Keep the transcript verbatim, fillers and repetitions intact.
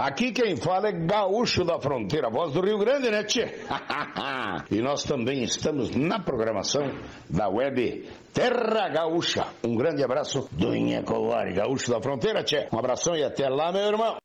Aqui quem fala é Gaúcho da Fronteira, voz do Rio Grande, né, tchê? E nós também estamos na programação da web Terra Gaúcha. Um grande abraço do Inha Colari, Gaúcho da Fronteira, tchê. Um abração e até lá, meu irmão.